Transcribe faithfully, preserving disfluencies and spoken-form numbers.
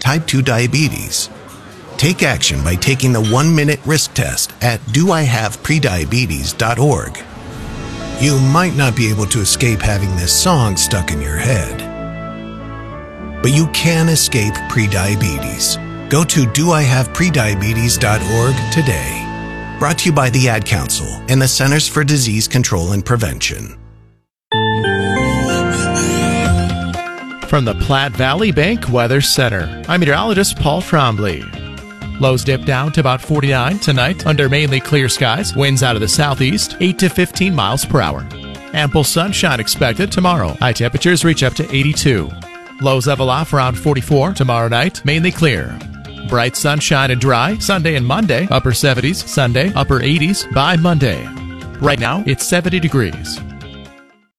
type two diabetes. Take action by taking the one-minute risk test at do I have prediabetes dot org. You might not be able to escape having this song stuck in your head, but you can escape prediabetes. Go to do I have prediabetes dot org today. Brought to you by the Ad Council and the Centers for Disease Control and Prevention. From the Platte Valley Bank Weather Center, I'm meteorologist Paul Trombley. Lows dip down to about forty-nine tonight under mainly clear skies. Winds out of the southeast, eight to fifteen miles per hour. Ample sunshine expected tomorrow. High temperatures reach up to eighty-two. Lows level off around forty-four tomorrow night, mainly clear. Bright sunshine and dry Sunday and Monday, upper seventies Sunday, upper eighties by Monday. Right now, it's seventy degrees.